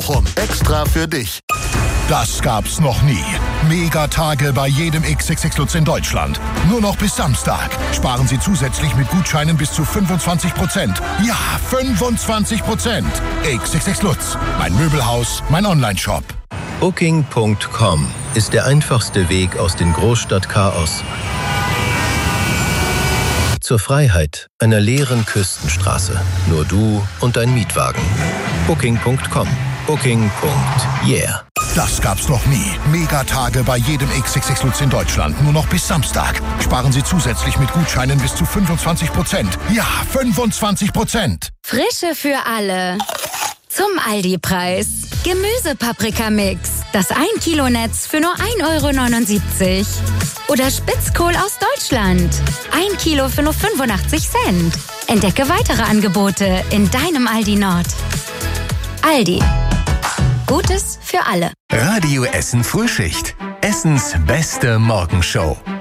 Bochum. Extra für dich. Das gab's noch nie. Megatage bei jedem XXX Lutz in Deutschland. Nur noch bis Samstag. Sparen Sie zusätzlich mit Gutscheinen bis zu 25%. Ja, 25%. XXX Lutz. Mein Möbelhaus, mein Onlineshop. Booking.com ist der einfachste Weg aus dem Großstadtchaos zur Freiheit einer leeren Küstenstraße. Nur du und dein Mietwagen. Booking.com. Booking.yeah. Das gab's noch nie. Megatage bei jedem XXX Lutz in Deutschland. Nur noch bis Samstag. Sparen Sie zusätzlich mit Gutscheinen bis zu 25%. Ja, 25%. Frische für alle. Zum Aldi-Preis. Gemüsepaprikamix. Das 1 Kilo Netz für nur 1,79 €. Oder Spitzkohl aus Deutschland. 1 Kilo für nur 85 Cent. Entdecke weitere Angebote in deinem Aldi Nord. Aldi. Gutes für alle. Radio Essen Frühschicht. Essens beste Morgenshow.